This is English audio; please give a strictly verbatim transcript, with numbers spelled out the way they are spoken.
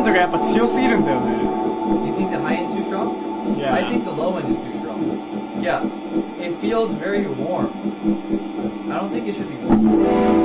ンドがやっぱ強すぎるんだよね。 You think the high end is too strong? Yeah. I think the low end is too strong. Yeah. It feels very warm. I don't think it should be warm.